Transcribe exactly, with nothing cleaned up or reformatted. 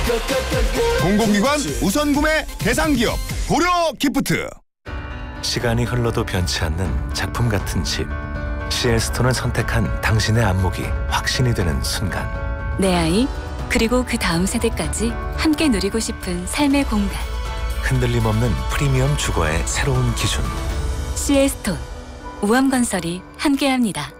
공공기관 우선 구매 대상 기업 고려 기프트. 시간이 흘러도 변치 않는 작품 같은 집. 씨엘스톤을 선택한 당신의 안목이 확신이 되는 순간. 내 아이, 그리고 그 다음 세대까지 함께 누리고 싶은 삶의 공간. 흔들림 없는 프리미엄 주거의 새로운 기준. 씨엘스톤, 우암건설이 함께합니다.